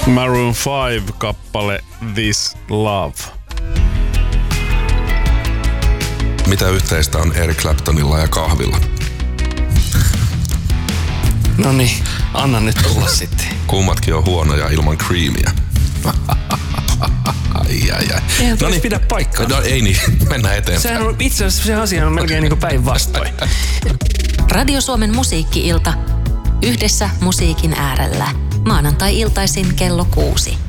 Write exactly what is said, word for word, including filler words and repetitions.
Maroon five kappale This Love. Mitä yhteistä on Eric Claptonilla ja kahvilla? No niin, anna nyt tulla sitten. Kummatkin on huonoja ilman creamia. Ai, ai, ai. Eihän no niin, pidä paikkaa. No ei niin, mennään eteenpäin. Sehän on itse asiassa se asia on melkein niin kuin päinvastoin. Radio Suomen musiikki-ilta. Yhdessä musiikin äärellä. Maanantai-iltaisin kello kuusi.